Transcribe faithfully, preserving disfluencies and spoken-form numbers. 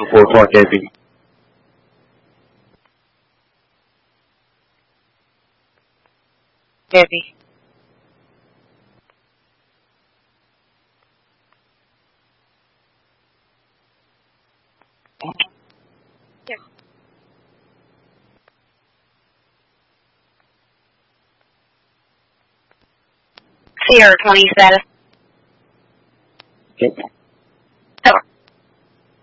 four o'clock, Abby. Debbie. Yes. Sierra twenty status. Okay.